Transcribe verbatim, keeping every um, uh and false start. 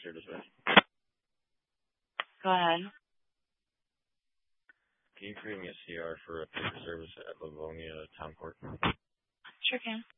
answer this way. Go ahead. Can you create me a C R for a paper service at Livonia Town Court? Sure can.